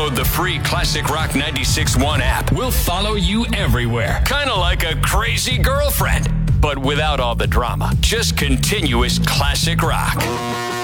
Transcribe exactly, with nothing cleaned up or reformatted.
Download the free Classic Rock ninety-six point one app. We'll follow you everywhere. Kind of like a crazy girlfriend, but without all the drama. Just continuous classic rock.